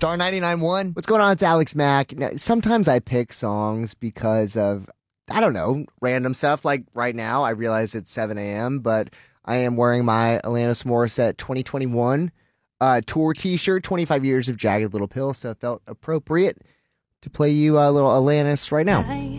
Star 99.1. What's going on? It's Alex Mack. Now, sometimes I pick songs because of, I don't know, random stuff. Like right now, I realize it's 7 a.m., but I am wearing my Alanis Morissette 2021 tour t-shirt, 25 years of Jagged Little Pill, so it felt appropriate to play you a little Alanis right now.